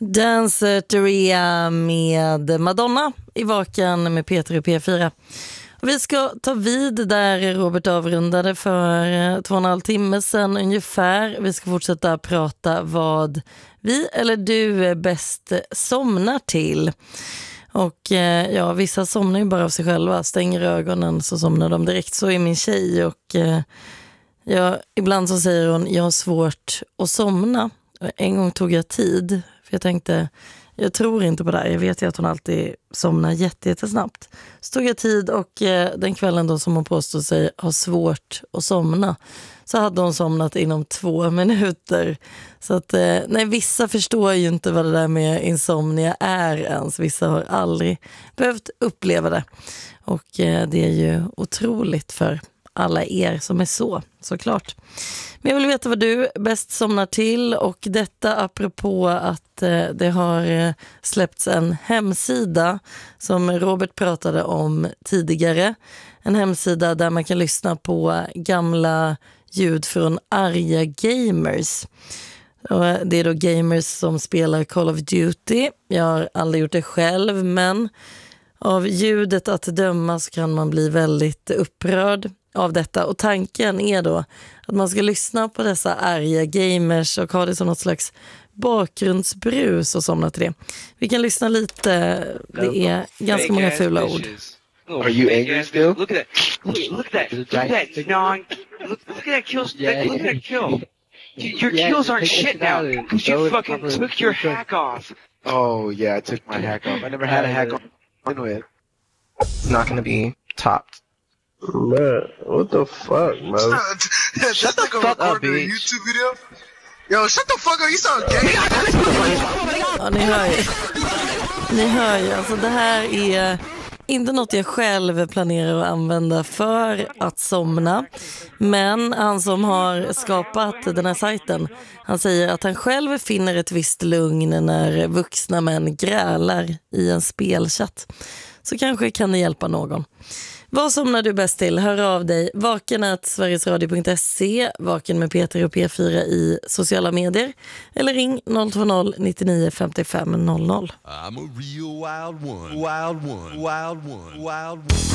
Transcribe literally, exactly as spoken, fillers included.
Danceteria med Madonna i Vaken med Peter och P fyra. Och vi ska ta vid där Robert avrundade för två och en halv timme sedan ungefär. Vi ska fortsätta prata vad vi eller du bäst somnar till. Och eh, ja, vissa somnar ju bara av sig själva. Stänger ögonen så somnar de direkt. Så är min tjej och eh, ja, ibland så säger hon jag har svårt att somna. En gång tog jag tid för jag tänkte jag tror inte på det här. Jag vet ju att hon alltid somnar jätte, jättesnabbt. Så tog jag tid och eh, den kvällen då som hon påstod sig ha svårt att somna så hade hon somnat inom två minuter. Så att eh, nej, vissa förstår ju inte vad det där med insomnia är ens. Vissa har aldrig behövt uppleva det. Och eh, det är ju otroligt för alla er som är så, såklart. Men jag vill veta vad du bäst somnar till och detta apropå att eh, det har eh, släppts en hemsida som Robert pratade om tidigare. En hemsida där man kan lyssna på gamla ljud från arga gamers. Och det är då gamers som spelar Call of Duty. Jag har aldrig gjort det själv, men av ljudet att döma så kan man bli väldigt upprörd av detta. Och tanken är då att man ska lyssna på dessa arga gamers och ha det som något slags bakgrundsbrus och somna till det. Vi kan lyssna lite. Det är ganska många fula ord. Are you angry still? Look at that. Look, look at that. Look at that. Non. Look, look at that kill. Yeah, Look at that kill. Your yeah, kills aren't take shit it now out and because throw you it fucking properly. took your hack off. Oh, yeah, I took my hack off. I never had a hack on with. It's not going to be topped. Man, what the fuck, bro? Shut, shut the fuck up, bitch. YouTube video? Yo, shut the fuck up, you sound gay! Ja, ni hör ju. Ni hör ju, alltså det här är inte något jag själv planerar att använda för att somna. Men han som har skapat den här sajten, han säger att han själv finner ett visst lugn när vuxna män grälar i en spelchatt. Så kanske kan det hjälpa någon. Vad somnar du bäst till? Hör av dig. Vaken at sverigesradio punkt se. Vaken med Peter och P fyra i sociala medier. Eller ring noll två noll nittionio femtiofem noll noll. I'm a real wild one. Wild one. Wild one. Wild one.